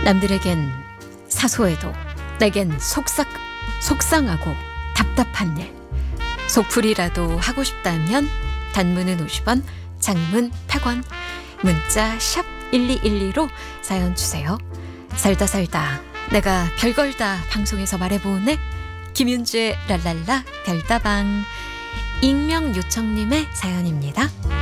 남들에겐 사소해도 내겐 속상하고 답답한 일. 속풀이라도 하고 싶다면 단문은 50원, 장문 100원, 문자 샵 1212로 사연 주세요. 살다 내가 별걸 다 방송에서 말해보네. 김윤주의 랄랄라 별다방. 익명 요청님의 사연입니다.